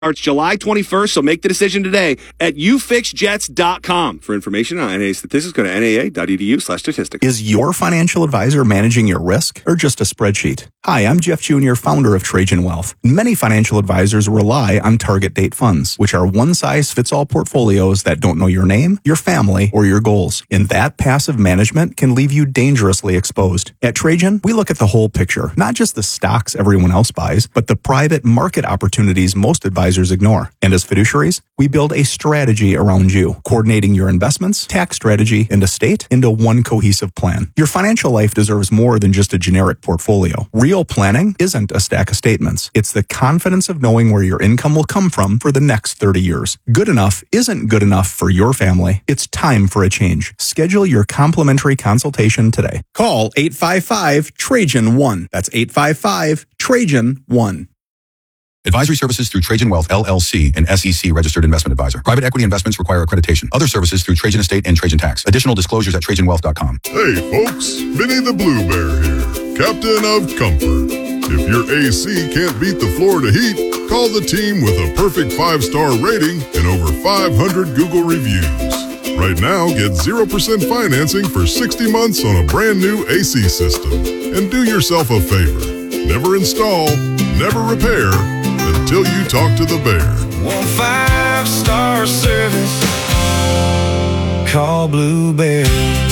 Starts July 21st, so make the decision today at ufixjets.com. For information on NAA statistics, go to naa.edu/statistics. Is your financial advisor managing your risk or just a spreadsheet? Hi, I'm Jeff Jr., founder of Trajan Wealth. Many financial advisors rely on target date funds, which are one-size-fits-all portfolios that don't know your name, your family, or your goals. And that passive management can leave you dangerously exposed. At Trajan, we look at the whole picture, not just the stocks everyone else buys, but the private market opportunities most advisors ignore. And as fiduciaries, we build a strategy around you, coordinating your investments, tax strategy, and estate into one cohesive plan. Your financial life deserves more than just a generic portfolio. Real planning isn't a stack of statements. It's the confidence of knowing where your income will come from for the next 30 years. Good enough isn't good enough for your family. It's time for a change. Schedule your complimentary consultation today. Call 855-TRAJAN-1. That's 855-TRAJAN-1. Advisory services through Trajan Wealth, LLC, an SEC registered investment advisor. Private equity investments require accreditation. Other services through Trajan Estate and Trajan Tax. Additional disclosures at TrajanWealth.com. Hey folks, Vinny the Blue Bear here, Captain of Comfort. If your AC can't beat the Florida heat, call the team with a perfect 5-star rating and over 500 Google reviews. Right now, get 0% financing for 60 months on a brand new AC system. And do yourself a favor. Never install, never repair, until you talk to the bear. 5-star service. Call Blue Bear.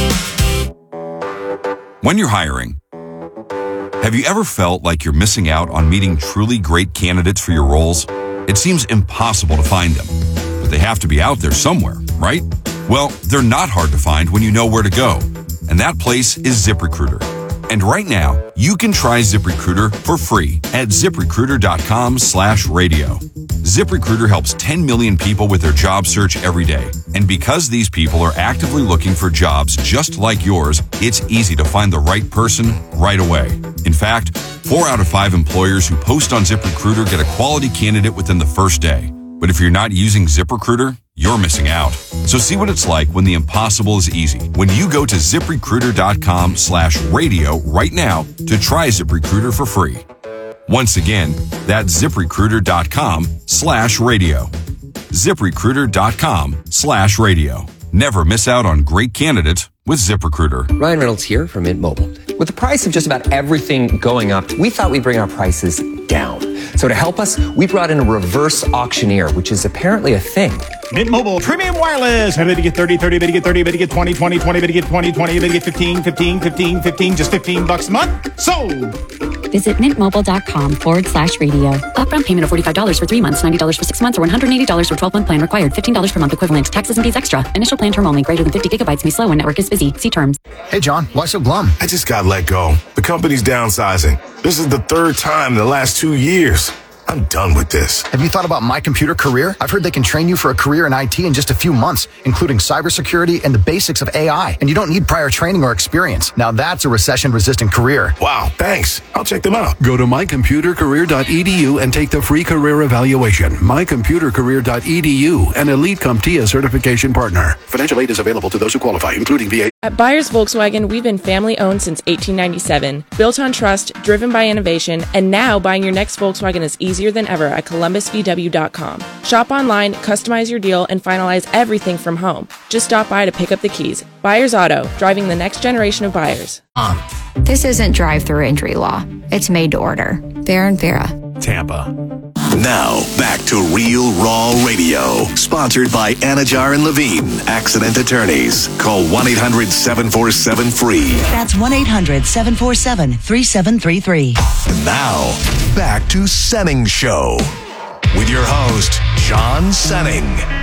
When you're hiring, have you ever felt like you're missing out on meeting truly great candidates for your roles? It seems impossible to find them, but they have to be out there somewhere, right? Well, they're not hard to find when you know where to go, and that place is ZipRecruiter. And right now, you can try ZipRecruiter for free at ZipRecruiter.com/radio. ZipRecruiter helps 10 million people with their job search every day. And because these people are actively looking for jobs just like yours, it's easy to find the right person right away. In fact, 4 out of 5 employers who post on ZipRecruiter get a quality candidate within the first day. But if you're not using ZipRecruiter, you're missing out. So see what it's like when the impossible is easy. When you go to ZipRecruiter.com/radio right now to try ZipRecruiter for free. Once again, that's ZipRecruiter.com/radio. ZipRecruiter.com/radio. Never miss out on great candidates with ZipRecruiter. Ryan Reynolds here from Mint Mobile. With the price of just about everything going up, we thought we'd bring our prices down. So to help us, we brought in a reverse auctioneer, which is apparently a thing. Mint Mobile Premium Wireless. How to get 30, 30, better get 30, better get 20, 20, 20, better get 20, 20, better get 15, 15, 15, 15, just $15 a month. Sold! Visit mintmobile.com/radio. Upfront payment of $45 for 3 months, $90 for 6 months, or $180 for 12-month plan required. $15 per month equivalent. Taxes and fees extra. Initial plan term only. Greater than 50 gigabytes may slow when network is busy. See terms. Hey, John, why so glum? I just got let go. The company's downsizing. This is the 3rd time in the last 2 years. I'm done with this. Have you thought about My Computer Career? I've heard they can train you for a career in IT in just a few months, including cybersecurity and the basics of AI. And you don't need prior training or experience. Now that's a recession-resistant career. Wow, thanks. I'll check them out. Go to mycomputercareer.edu and take the free career evaluation. mycomputercareer.edu, an Elite CompTIA certification partner. Financial aid is available to those who qualify, including VA. At Byers Volkswagen, we've been family-owned since 1897, built on trust, driven by innovation, and now buying your next Volkswagen is easier than ever at ColumbusVW.com. Shop online, customize your deal, and finalize everything from home. Just stop by to pick up the keys. Byers Auto, driving the next generation of buyers. This isn't drive-through injury law. It's made to order. Fair and Farah. Tampa. Now, back to Real Raw Radio. Sponsored by Anajar and Levine, accident attorneys. Call 1-800-747-FREE. That's 1-800-747-3733. And now, back to Senning Show. With your host, John Senning.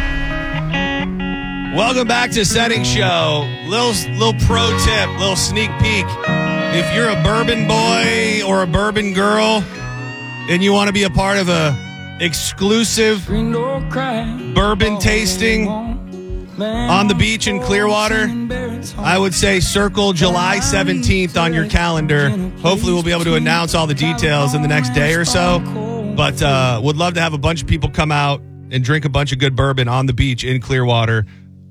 Welcome back to Senning Show. Little pro tip, little sneak peek. If you're a bourbon boy or a bourbon girl and you want to be a part of a exclusive bourbon tasting on the beach in Clearwater, I would say circle July 17th on your calendar. Hopefully we'll be able to announce all the details in the next day or so. But would love to have a bunch of people come out and drink a bunch of good bourbon on the beach in Clearwater.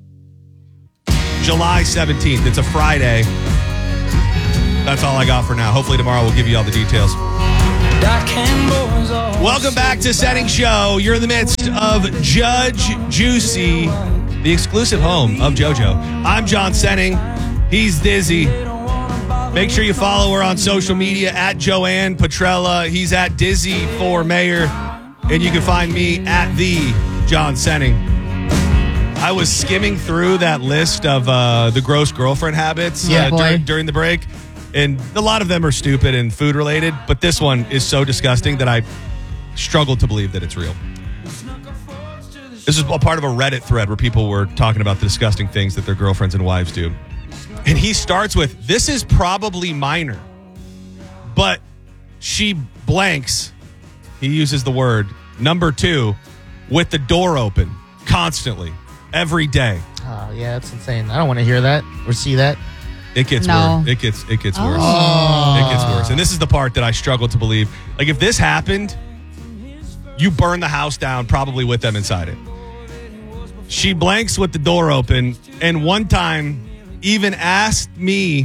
July 17th. It's a Friday. That's all I got for now. Hopefully tomorrow we'll give you all the details. Welcome back to Setting Show. You're in the midst of Judge Juicy, the exclusive home of JoJo. I'm John Senning. He's Dizzy. Make sure you follow her on social media at Joanne Petrella. He's at Dizzy for Mayor. And you can find me at the John Senning. I was skimming through that list of the gross girlfriend habits during the break. And a lot of them are stupid and food related. But this one is so disgusting that I struggle to believe that it's real. This is a part of a Reddit thread where people were talking about the disgusting things that their girlfriends and wives do. And he starts with, this is probably minor, but she blanks. He uses the word number 2 with the door open constantly, every day. Oh, yeah, that's insane. I don't want to hear that or see that. It gets worse. It gets worse. Oh. It gets worse. And this is the part that I struggle to believe. Like, if this happened, you burn the house down, probably with them inside it. She blanks with the door open, and one time even asked me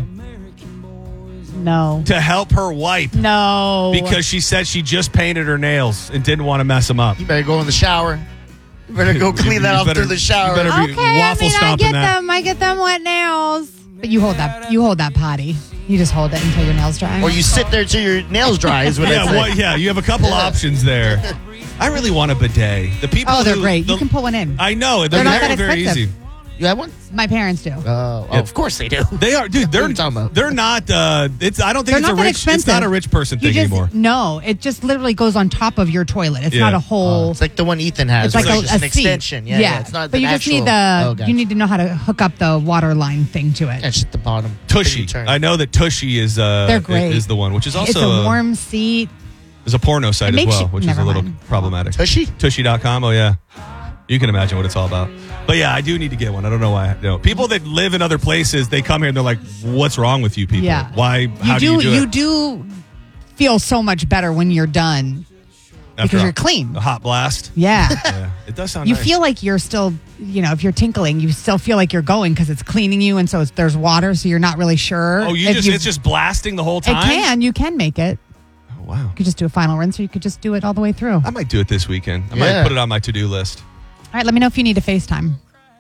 to help her wipe. No. Because she said she just painted her nails and didn't want to mess them up. You better go in the shower. You better go clean that off through the shower. You better be waffle stomping that. I get them wet nails. But you hold that potty. You just hold it until your nails dry. Or you sit there till your nails dry is what I say. You have a couple options there. I really want a bidet. The people they're great. You can put one in. I know. They're not that very expensive. easy. You have one? My parents do. Of course they do. They are, dude. They're not. I don't think it's a rich. It's not a rich person thing anymore. No, it just literally goes on top of your toilet. It's not a whole. It's like the one Ethan has. It's like just a an extension. Yeah, it's not. But you just need you need to know how to hook up the water line thing to it. That's at the bottom. Tushy. I know that Tushy is. They're great. Is the one, which is also it's a warm seat. There's a porno site as well, which is a little problematic. Tushy? Tushy.com. Oh yeah. You can imagine what it's all about. But yeah, I do need to get one. I don't know why. People that live in other places, they come here and they're like, what's wrong with you people? Yeah. Why? How do you do it? You do feel so much better when you're done because you're clean. A hot blast. Yeah. It does sound You nice. feel like you're still, if you're tinkling, you still feel like you're going because it's cleaning you. And so there's water, so you're not really sure. Oh, it's just blasting the whole time? You can make it. Oh, wow. You could just do a final rinse or you could just do it all the way through. I might do it this weekend. I might put it on my to-do list. All right, let me know if you need a FaceTime.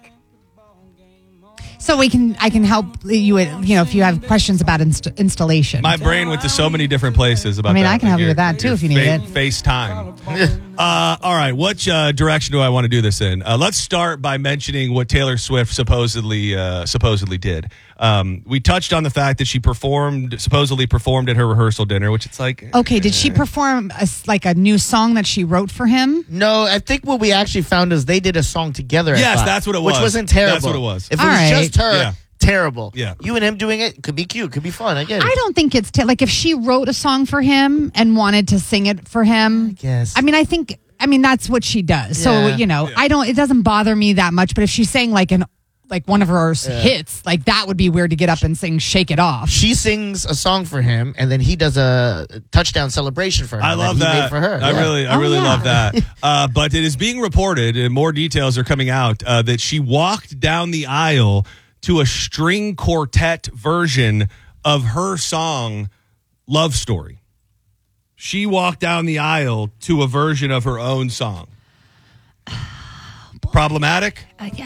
So I can help you with, if you have questions about installation. My brain went to so many different places about that. I can help you with that too if you need it. FaceTime. All right, which direction do I want to do this in? Let's start by mentioning what Taylor Swift supposedly did. We touched on the fact that she supposedly performed at her rehearsal dinner, which it's like... Okay, did she perform a new song that she wrote for him? No, I think what we actually found is they did a song together. Yes, that's what it was. Which wasn't terrible. That's what it was. If it was just her, terrible. Yeah. You and him doing it could be cute, could be fun. I get it. I don't think it's... if she wrote a song for him and wanted to sing it for him... I guess. That's what she does. Yeah. So, it doesn't bother me that much, but if she's saying one of her hits, that would be weird to get up and sing Shake It Off. She sings a song for him, and then he does a touchdown celebration for her. I love that. Made for her. I really love that. But it is being reported, and more details are coming out, that she walked down the aisle to a string quartet version of her song, Love Story. She walked down the aisle to a version of her own song. Problematic?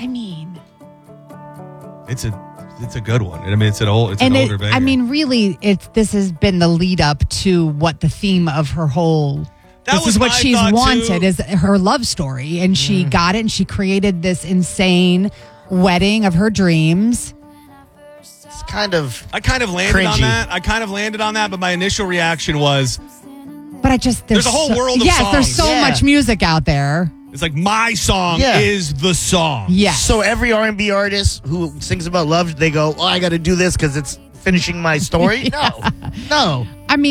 It's a good one. It's an older banger. Really, this has been the lead up to what the theme of her whole. This is what she's wanted is her love story, and she got it, and she created this insane wedding of her dreams. It's kind of. I kind of landed on that. But my initial reaction was. But there's a whole world of songs. Yes, there's so much music out there. It's like my song is the song. Yes. So every R&B artist who sings about love, they go, I got to do this because it's finishing my story. No.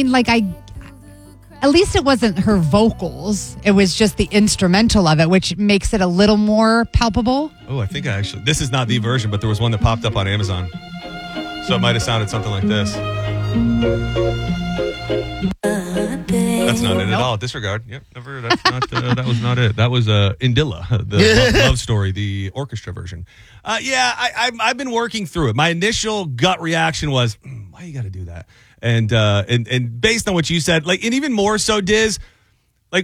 At least it wasn't her vocals. It was just the instrumental of it, which makes it a little more palpable. Oh, I think this is not the version, but there was one that popped up on Amazon. So it might have sounded something like this. That's not it at all. Disregard. Yep, never. That's not. That was not it. That was Indilla, the love story, the orchestra version. I've been working through it. My initial gut reaction was, why you got to do that? And based on what you said, and even more so, Diz,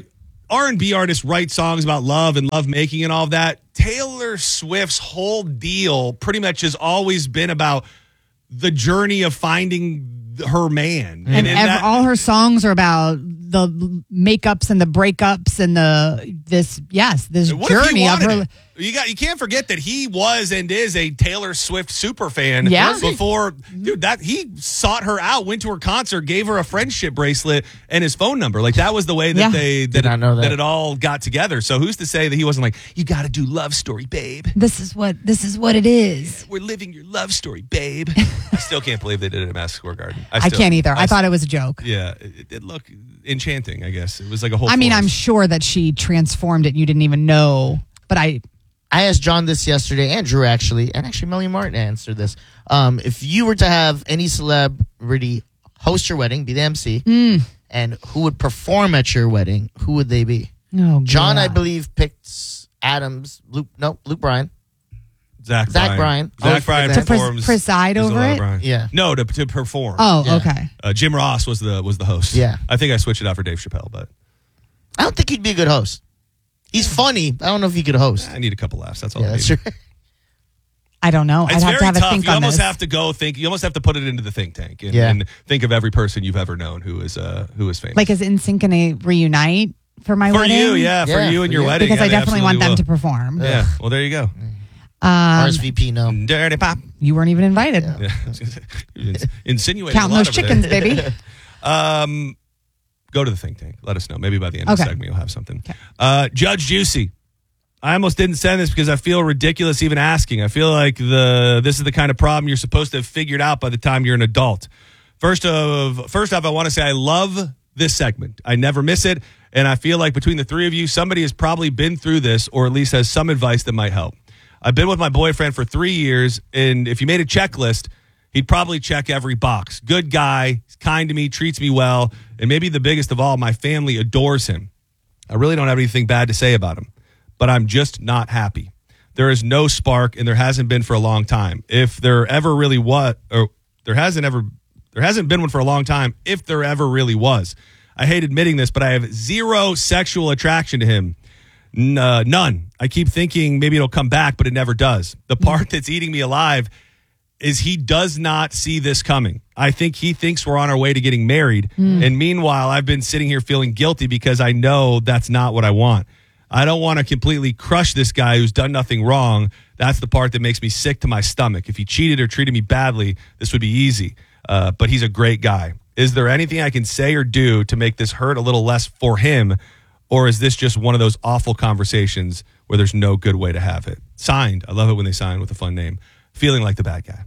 R&B artists write songs about love and love making and all of that. Taylor Swift's whole deal pretty much has always been about the journey of finding her man. And all her songs are about the makeups and the breakups and this journey of her. You can't forget that he was and is a Taylor Swift super fan. Yeah. Before, dude, that he sought her out, went to her concert, gave her a friendship bracelet and his phone number. Like that was the way that that it all got together. So who's to say that he wasn't like, you got to do love story, babe. This is what it is. We're living your love story, babe. I still can't believe they did it at Madison Square Garden. I can't either. I thought it was a joke. Yeah, it looked enchanting. I guess it was like a whole. I mean, I'm sure that she transformed it. And you didn't even know, but I asked John this yesterday, and Drew actually, and actually Melanie Martin answered this. If you were to have any celebrity host your wedding, be the MC, and who would perform at your wedding, who would they be? Oh, John, I believe, picked Adams. Luke Bryan. Zach Bryan. Zach Bryan performs. To preside over it? Yeah. No, to perform. Oh, yeah. Okay. Jim Ross was the host. Yeah. I think I switched it out for Dave Chappelle, but I don't think he'd be a good host. He's funny. I don't know if he could host. I need a couple laughs. That's all. Yeah, I need. that's true. I don't know. It's I'd have to have tough. a think you on almost this. have to go think. You almost have to put it into the think tank and think of every person you've ever known who is famous. Like, is NSYNC going to reunite for my wedding? For you, for you and your wedding. Because yeah, I definitely want them will. to perform. Yeah. Well, there you go. RSVP, no. Dirty pop. You weren't even invited. Yeah. Insinuating Counting a lot those over chickens, there. baby. Go to the think tank. Let us know. Maybe by the end of the Okay. segment you'll have something. Judge Juicy. I almost didn't send this because I feel ridiculous even asking. I feel like this is the kind of problem you're supposed to have figured out by the time you're an adult. First off, I want to say I love this segment. I never miss it, and I feel like between the three of you, somebody has probably been through this or at least has some advice that might help. I've been with my boyfriend for 3 years, and if you made a checklist, he'd probably check every box. Good guy, he's kind to me, treats me well, and maybe the biggest of all, my family adores him. I really don't have anything bad to say about him, but I'm just not happy. There is no spark, and there hasn't been for a long time. If there ever really was, or there hasn't been one for a long time, if there ever really was. I hate admitting this, but I have zero sexual attraction to him. None. I keep thinking maybe it'll come back, but it never does. The part that's eating me alive is he does not see this coming. I think he thinks we're on our way to getting married. And meanwhile, I've been sitting here feeling guilty because I know that's not what I want. I don't want to completely crush this guy who's done nothing wrong. That's the part that makes me sick to my stomach. If he cheated or treated me badly, this would be easy. But he's a great guy. Is there anything I can say or do to make this hurt a little less for him? Or is this just one of those awful conversations where there's no good way to have it? Signed. I love it when they sign with a fun name. Feeling like the bad guy.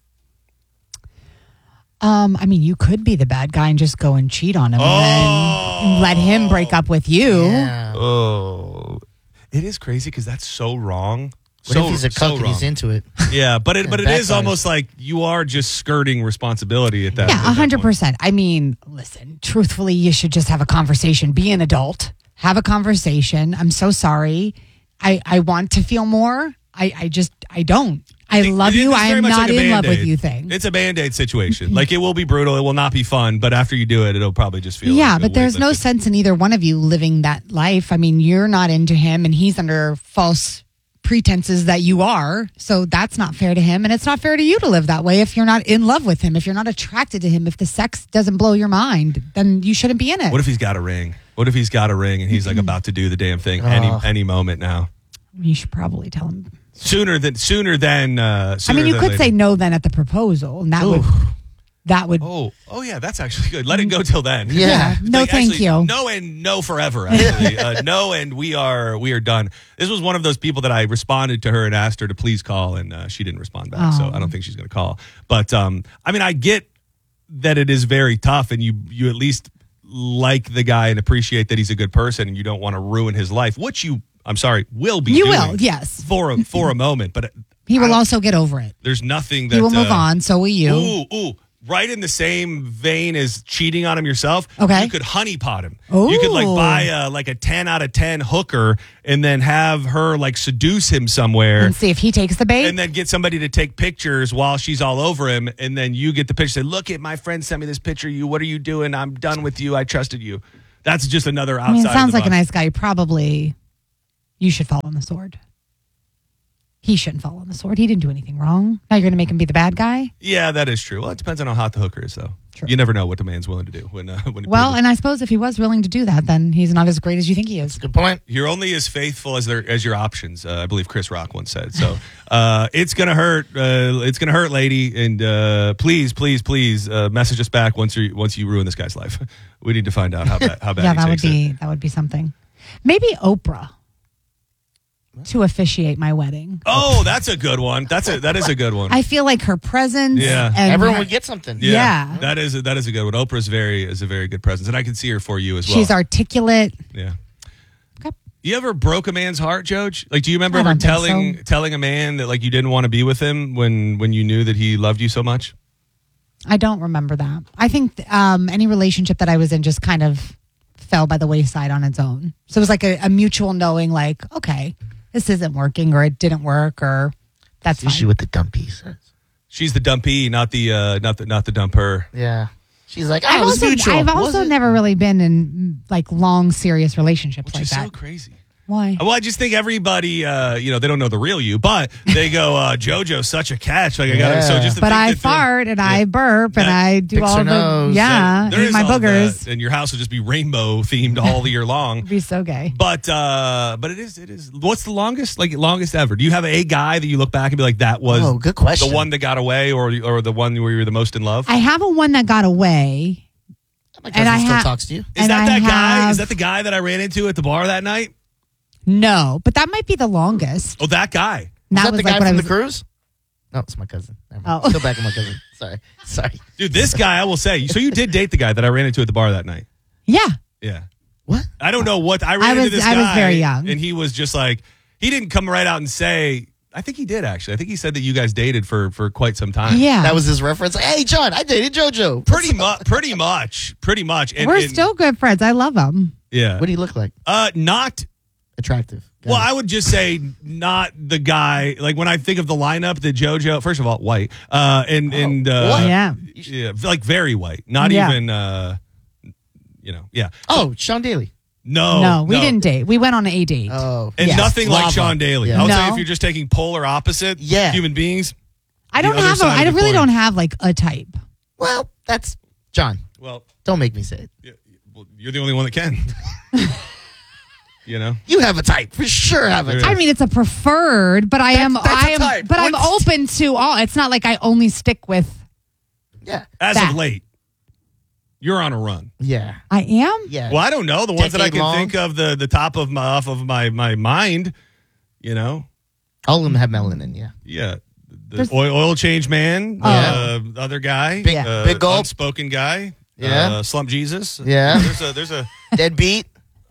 I mean, you could be the bad guy and just go and cheat on him and then let him break up with you. Yeah. Oh, it is crazy because that's so wrong. What if he's a cuck and he's into it? Yeah, but it is almost like you are just skirting responsibility at that. Yeah, 100%. I mean, listen, truthfully, you should just have a conversation. Be an adult. Have a conversation. I'm so sorry. I want to feel more. I don't. I love you. I am not in love with you thing. It's a Band-Aid situation. Like, it will be brutal. It will not be fun. But after you do it, it'll probably just feel yeah, like but there's no sense in either one of you living that life. I mean, you're not into him and he's under false pretenses that you are. So that's not fair to him. And it's not fair to you to live that way if you're not in love with him, if you're not attracted to him, if the sex doesn't blow your mind, then you shouldn't be in it. What if he's got a ring? What if he's got a ring and he's like about to do the damn thing any moment now? You should probably tell him. Sooner than. I mean, you could say no then at the proposal, and that would. Oh, yeah, that's actually good. Let it go till then. Yeah. No, thank you. No and no forever. Actually, no and we are done. This was one of those people that I responded to her and asked her to please call, and she didn't respond back. So I don't think she's going to call. But I mean, I get that it is very tough, and you at least like the guy and appreciate that he's a good person, and you don't want to ruin his life, which you. I'm sorry, will be. You doing will, yes. For a moment, but he will also get over it. There's nothing that he will move on. So will you. Ooh, right in the same vein as cheating on him yourself. Okay, you could honeypot him. Ooh. You could buy a 10 out of 10 hooker and then have her seduce him somewhere and see if he takes the bait, and then get somebody to take pictures while she's all over him, and then you get the picture. Say, look at my friend sent me this picture. What are you doing? I'm done with you. I trusted you. that's just another outside. I mean, it sounds of the like a box. nice guy. Probably, you should fall on the sword. He shouldn't fall on the sword. He didn't do anything wrong. Now you're going to make him be the bad guy? Yeah, that is true. Well, it depends on how hot the hooker is, though. True. You never know what the man's willing to do. When Well, and I suppose if he was willing to do that, then he's not as great as you think he is. Good point. You're only as faithful as your options. I believe Chris Rock once said. So it's gonna hurt. It's gonna hurt, lady. And please message us back once you ruin this guy's life. We need to find out how bad. Yeah, he that would be something. Maybe Oprah to officiate my wedding. Oh, that's a good one. That is a good one. I feel like her presence. Yeah. and Everyone her- would get something. Yeah. That is a good one. Oprah is a very good presence, and I can see her for you as well. She's articulate. Yeah. You ever broke a man's heart, Joj? Like, do you remember I ever don't think so. telling a man that like you didn't want to be with him when you knew that he loved you so much? I don't remember that. I think any relationship that I was in just kind of fell by the wayside on its own. So it was like a mutual knowing, like, okay, this isn't working, or it didn't work, or that's usually fine. what the dumpy says. She's the dumpy, not the dumper. Yeah. She's like, I've it was mutual. I've Was also it? never really been in like long, serious relationships Which like is that. so crazy. Why? Well, I just think everybody, they don't know the real you, but they go, JoJo's such a catch. Like I got to. So just to But think I that fart and I burp and I do picks all her the nose. there eat is my all of boogers. that, and your house will just be rainbow themed all year long. It'd be so gay. But it is. What's the longest ever? Do you have a guy that you look back and be like, that was good question. the one that got away, or the one where you were the most in love? I have a one that got away. My cousin I still ha- talks to you. Is and that I guy? have- Is that the guy that I ran into at the bar that night? No, but that might be the longest. Oh, that guy. That Is that was the like guy when I from was- the cruise? No, it's my cousin. Never mind. Oh. Still back with my cousin. Sorry. Dude, this guy, I will say. So you did date the guy that I ran into at the bar that night? Yeah. Yeah. What? I don't know what I ran into this guy. I was very young. And he was just like, he didn't come right out and say, I think he did actually. I think he said that you guys dated for quite some time. Yeah. That was his reference. Hey, John, I dated JoJo. Pretty much. And, We're still good friends. I love him. Yeah. What do you look like? Not attractive. Well, I would just say not the guy. Like when I think of the lineup, the JoJo. First of all, white, yeah, like very white. Not Yeah. even, yeah. Oh, Sean Daly. No, we didn't date. We went on a date. Oh, and Yes. nothing like Lava. Sean Daly. Yeah. I would say No. if you're just taking polar opposite human beings. I don't the other have. side I of the really coin. don't have like a type. Well, that's John. Well, don't make me say it. Well, you're the only one that can. You know, You have a type for sure. Have a type. I mean, it's a preferred, but I am. that's a I am. type. But I'm What's- open to all. It's not like I only stick with. Yeah. as that. of late, you're on a run. Yeah. I am. Yeah. Well, I don't know the ones that I Decade can long. think of the top of my mind. You know, All of them have melanin. Yeah. yeah. The There's- oil change man, other guy, Big gulp. unspoken guy, Yeah. Slump Jesus. Yeah. There's a. Deadbeat.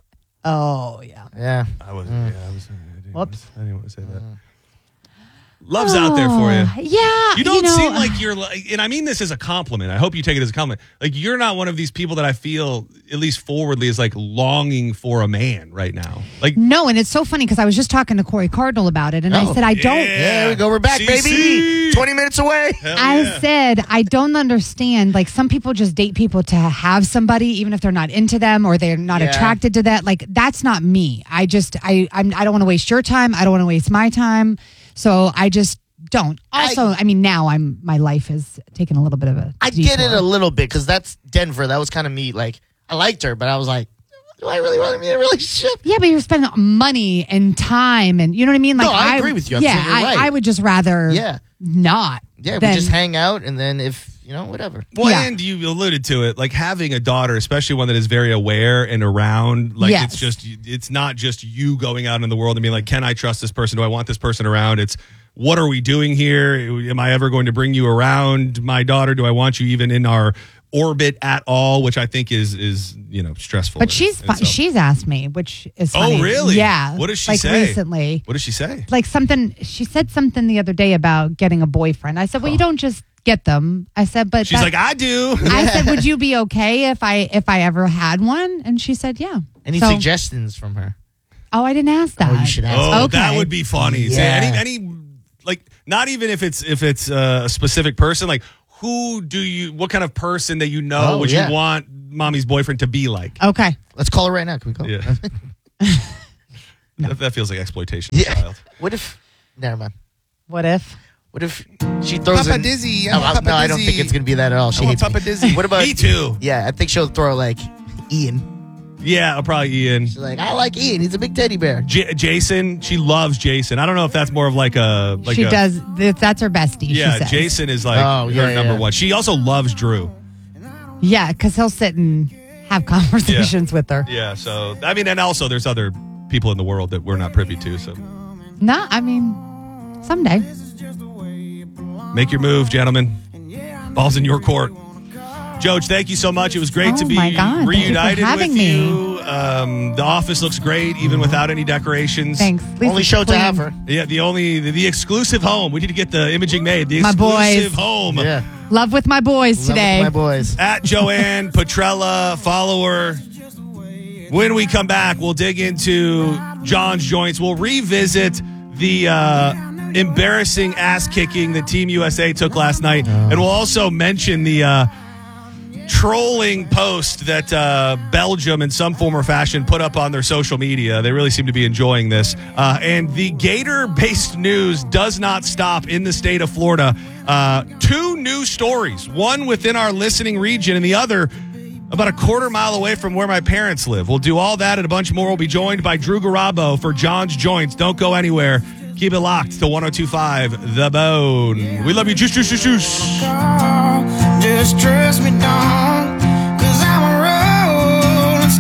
Oh yeah. Yeah. I was. Mm. Yeah, I was. Whoops. I didn't want to say that. Love's out there for you. Yeah. You don't know, seem like you're, and I mean this as a compliment. I hope you take it as a compliment. Like you're not one of these people that I feel, at least forwardly, is like longing for a man right now. Like No, and it's so funny because I was just talking to Corey Cardinal about it, and I said I don't. There we go. We're back, CC. baby. 20 minutes away. I said I don't understand. Like some people just date people to have somebody, even if they're not into them or they're not Yeah. attracted to that. Like that's not me. I just I don't want to waste your time. I don't want to waste my time. So I just don't. Also, I mean, now my life has taken a little bit of a. I get it detour. a little bit because that's Denver. That was kind of me. Like, I liked her, but I was like, do I really want to be in a relationship? Yeah, but you're spending money and time, and you know what I mean. Like No, I agree with you. I'm yeah, saying you're right. I would just rather not. Yeah, we than- just hang out, and then if, whatever. Well, Yeah. and you alluded to it, like having a daughter, especially one that is very aware and around. Like Yes. it's not just you going out in the world and being like, can I trust this person? Do I want this person around? It's what are we doing here? Am I ever going to bring you around my daughter? Do I want you even in our orbit at all? Which I think is stressful. But she's asked me, which is Oh, funny. really? Yeah. What does she like say? recently? What does she say? Like she said something the other day about getting a boyfriend. I said, well, you don't just get them. I said, but She's like, I do. I said, would you be okay if I ever had one? And she said, yeah. Any So- suggestions from her? Oh, I didn't ask that. Oh, you should ask. Oh, Okay. that would be funny. Yeah. Say any like not even if it's a specific person, like what kind of person that you know would you want mommy's boyfriend to be like? Okay. Let's call her right now. Can we call her? Yeah. That feels like exploitation of a child. What if, never mind. What if she throws Papa in, Dizzy. No, I don't think it's going to be that at all. She hates Papa Dizzy. What about Me too. Yeah, I think she'll throw like Ian. Yeah, probably Ian. She's like, I like Ian. He's a big teddy bear. Jason. She loves Jason. I don't know if that's more of like a. She does. That's her bestie. Yeah, she says. Jason is like her number one. She also loves Drew. Yeah, because he'll sit and have conversations with her. Yeah, so I mean, and also there's other people in the world that we're not privy to. So, no, I mean, someday. Make your move, gentlemen. Ball's in your court. Joge, thank you so much. It was great to be reunited with you. The office looks great, even without any decorations. Thanks. Only show to have her. Yeah, the exclusive home. We need to get the imaging made. The My exclusive boys. home. Yeah. Love with my boys today. Love with my boys. At Joanne Petrella, follow her. When we come back, we'll dig into John's Joints. We'll revisit the embarrassing ass kicking that Team USA took last night, and we'll also mention the trolling post that Belgium in some form or fashion put up on their social media. They really seem to be enjoying this. And the Gator-based news does not stop in the state of Florida. 2 new stories, one within our listening region and the other about a quarter mile away from where my parents live. We'll do all that and a bunch more. We'll be joined by Drew Garabo for John's Joints. Don't go anywhere. Keep it locked to 102.5 The Bone. We love you. Juice. Just trust me, dog, 'cause I'm a rolling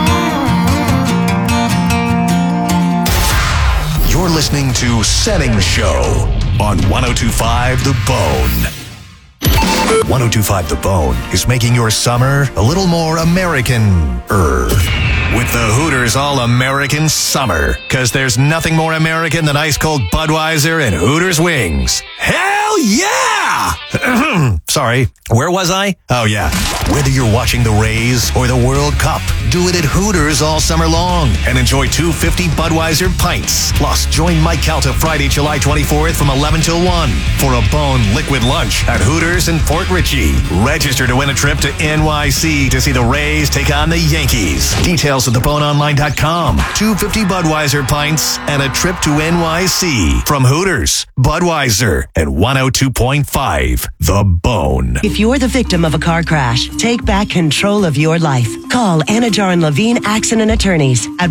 stone. You're listening to Setting Show on 102.5 The Bone. 102.5 The Bone is making your summer a little more American-er. With the Hooters All-American Summer. Because there's nothing more American than ice-cold Budweiser and Hooters wings. Hell yeah! Sorry, where was I? Oh, yeah. Whether you're watching the Rays or the World Cup, do it at Hooters all summer long and enjoy 250 Budweiser pints. Plus, join Mike Calta Friday, July 24th from 11 till 1 for a Bone Liquid Lunch at Hooters in Port Richey. Register to win a trip to NYC to see the Rays take on the Yankees. Details at theboneonline.com. 250 Budweiser pints and a trip to NYC from Hooters, Budweiser, and 102.5 The Bone. If you're the victim of a car crash, take back control of your life. Call Anajar and Levine Accident Attorneys at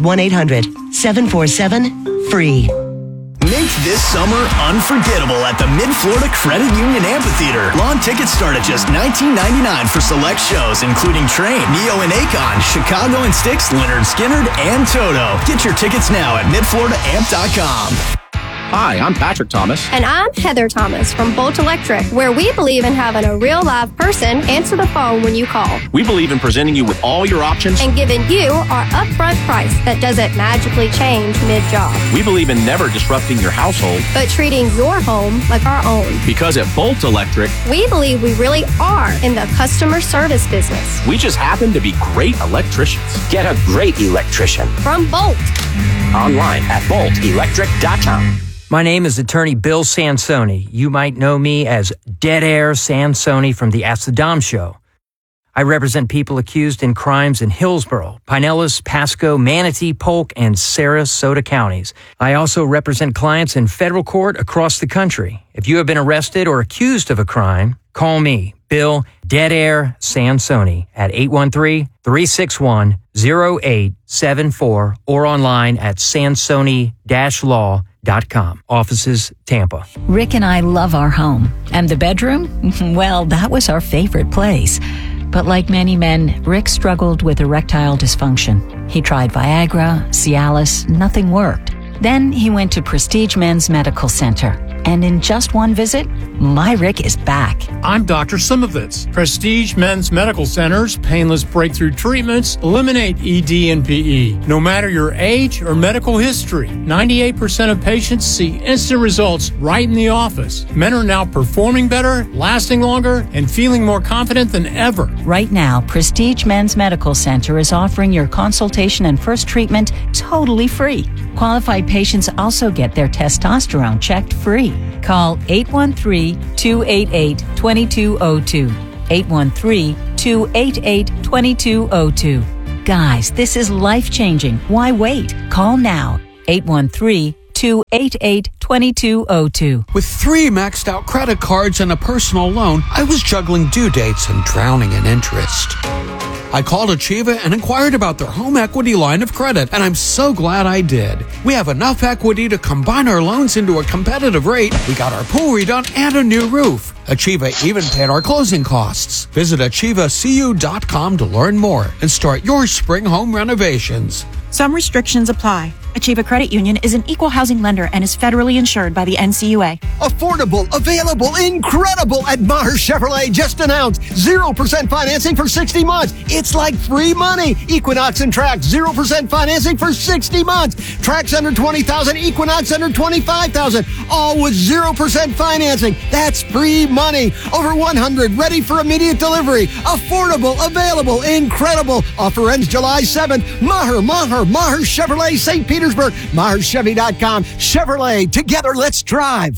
1-800-747-FREE. Make this summer unforgettable at the Mid-Florida Credit Union Amphitheater. Lawn tickets start at just $19.99 for select shows, including Train, Neo and Akon, Chicago and Styx, Leonard Skinner, and Toto. Get your tickets now at midfloridaamp.com. Hi, I'm Patrick Thomas. And I'm Heather Thomas from Bolt Electric, where we believe in having a real live person answer the phone when you call. We believe in presenting you with all your options and giving you our upfront price that doesn't magically change mid-job. We believe in never disrupting your household, but treating your home like our own. Because at Bolt Electric, we believe we really are in the customer service business. We just happen to be great electricians. Get a great electrician from Bolt. Online at boltelectric.com. My name is Attorney Bill Sansoni. You might know me as Dead Air Sansoni from the Ask the Dom Show. I represent people accused in crimes in Hillsborough, Pinellas, Pasco, Manatee, Polk, and Sarasota counties. I also represent clients in federal court across the country. If you have been arrested or accused of a crime, call me, Bill Dead Air Sansoni, at 813-361-0874 or online at sansoni-law.com. Offices, Tampa. Rick and I love our home. And the bedroom? Well, that was our favorite place. But like many men, Rick struggled with erectile dysfunction. He tried Viagra, Cialis, nothing worked. Then he went to Prestige Men's Medical Center. And in just one visit, my Rick is back. I'm Dr. Simovitz. Prestige Men's Medical Center's painless breakthrough treatments eliminate ED and PE. No matter your age or medical history, 98% of patients see instant results right in the office. Men are now performing better, lasting longer, and feeling more confident than ever. Right now, Prestige Men's Medical Center is offering your consultation and first treatment totally free. Qualified patients also get their testosterone checked free. Call 813-288-2202. 813-288-2202. Guys, this is life-changing. Why wait? Call now. 813-288-2202. With 3 maxed out credit cards and a personal loan, I was juggling due dates and drowning in interest. I called Achieva and inquired about their home equity line of credit, and I'm so glad I did. We have enough equity to combine our loans into a competitive rate. We got our pool redone and a new roof. Achieva even paid our closing costs. Visit AchievaCU.com to learn more and start your spring home renovations. Some restrictions apply. Achieva Credit Union is an equal housing lender and is federally insured by the NCUA. Affordable, available, incredible at Maher Chevrolet just announced 0% financing for 60 months. It's like free money. Equinox and Trax, 0% financing for 60 months. Trax under 20,000, Equinox under 25,000. All with 0% financing. That's free money. Over 100 ready for immediate delivery. Affordable, available, incredible. Offer ends July 7th. Maher Chevrolet, St. Petersburg, MaherChevy.com. Chevrolet, together let's drive.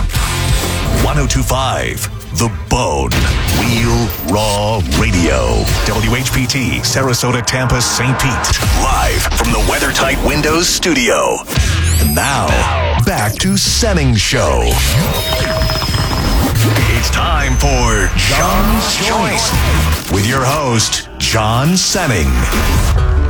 1025 The Bone. Real Raw Radio. WHPT, Sarasota, Tampa, St. Pete. Live from the WeatherTight Windows studio. And now, back to Senning Show. It's time for John's Choice with your host, John Senning.